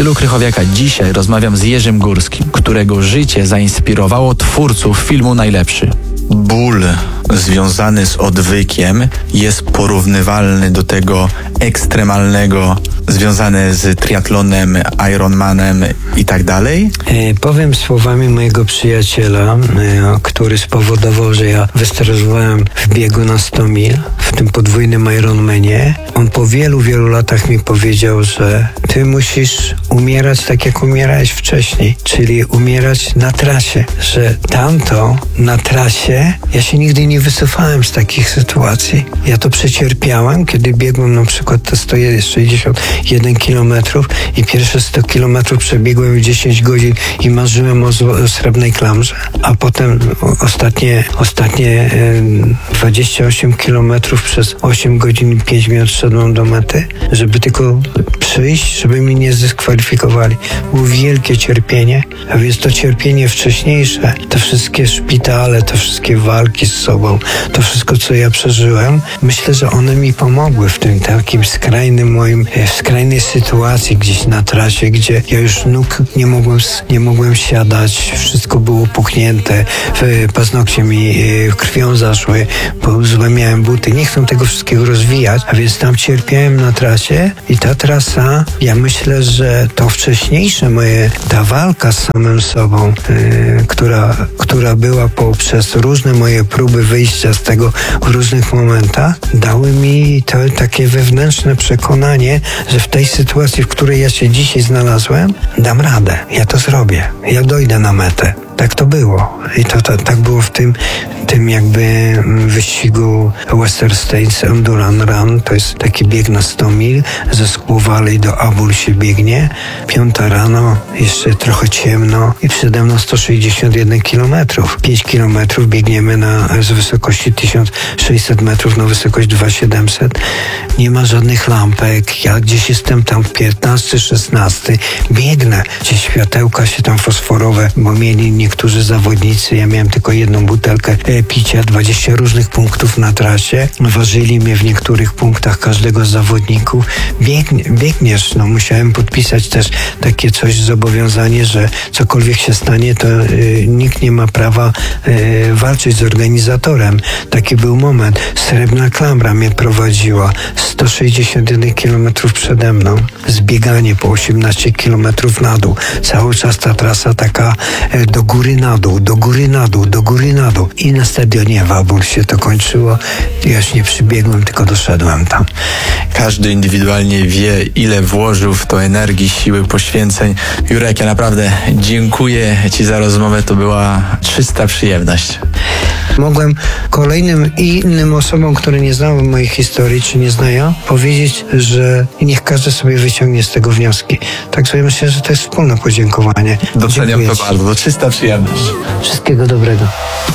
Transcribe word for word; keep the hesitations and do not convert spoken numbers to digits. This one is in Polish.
stylu Krychowiaka dzisiaj rozmawiam z Jerzym Górskim, którego życie zainspirowało twórców filmu Najlepszy. Ból związany z odwykiem jest porównywalny do tego ekstremalnego, związane z triatlonem, Ironmanem i tak dalej? E, powiem słowami mojego przyjaciela, e, który spowodował, że ja wystartowałem w biegu na sto mil, w tym podwójnym Ironmanie. On po wielu, wielu latach mi powiedział, że ty musisz umierać tak, jak umierałeś wcześniej, czyli umierać na trasie, że tamto na trasie, ja się nigdy nie wycofałem z takich sytuacji. Ja to przecierpiałem, kiedy biegłem na przykład te sto sześćdziesiąt jeden kilometrów i pierwsze sto kilometrów przebiegłem w dziesięć godzin i marzyłem o, zło, o srebrnej klamrze, a potem ostatnie, ostatnie dwadzieścia osiem kilometrów przez osiem godzin i pięć minut szedłem do mety, żeby tylko przyjść, żeby mnie nie zdyskwalifikowali. Było wielkie cierpienie, a więc to cierpienie wcześniejsze, te wszystkie szpitale, te wszystkie walki z sobą, to wszystko, co ja przeżyłem, myślę, że one mi pomogły w tym takim skrajnym moim, w skrajnej sytuacji gdzieś na trasie, gdzie ja już nóg nie mogłem, nie mogłem siadać, wszystko było puchnięte, paznokcie mi krwią zaszły, bo złe miałem buty. Nie chcę tego wszystkiego rozwijać, a więc tam cierpiałem na trasie i ta trasa, ja myślę, że to wcześniejsze moje, ta walka z samym sobą, yy, która, która była poprzez różne moje próby wyjścia z tego w różnych momentach, dały mi to takie wewnętrzne przekonanie, że w tej sytuacji, w której ja się dzisiaj znalazłem, dam radę. Ja to zrobię. Ja dojdę na metę. Tak to było. I to, to tak było w tym, tym jakby wyścigu Western States Endurance Run. To jest taki bieg na sto mil. Ze Squaw Valley do Abul się biegnie. Piąta rano, jeszcze trochę ciemno i przede mną sto sześćdziesiąt jeden kilometrów. pięć kilometrów biegniemy na, z wysokości tysiąc sześćset metrów na wysokość dwa tysiące siedemset. Nie ma żadnych lampek. Ja gdzieś jestem tam piętnasty, szesnasty. Biegnę. Gdzieś światełka się tam fosforowe, bo mieli niektórzy zawodnicy, ja miałem tylko jedną butelkę e, picia, dwadzieścia różnych punktów na trasie. Ważyli mnie w niektórych punktach każdego z zawodników. Biegnie, biegniesz, no musiałem podpisać też takie coś, zobowiązanie, że cokolwiek się stanie, to e, nikt nie ma prawa e, walczyć z organizatorem. Taki był moment. Srebrna klamra mnie prowadziła. sto sześćdziesiąt jeden kilometrów przede mną. Zbieganie po osiemnaście kilometrów na dół. Cały czas ta trasa taka e, do góry na dół, do góry na dół, do góry na dół. I na stadionie w Abul się to kończyło. Ja już nie przybiegłem, tylko doszedłem tam. Każdy indywidualnie wie, ile włożył w to energii, siły, poświęceń. Jurek, ja naprawdę dziękuję Ci za rozmowę. To była czysta przyjemność. Mogłem kolejnym i innym osobom, które nie znały mojej historii, czy nie znają, powiedzieć, że niech każdy sobie wyciągnie z tego wnioski. Tak sobie myślę, że to jest wspólne podziękowanie. Doceniam Dziękuję to Ci. bardzo. To czysta przyjemność. Wszystkiego dobrego.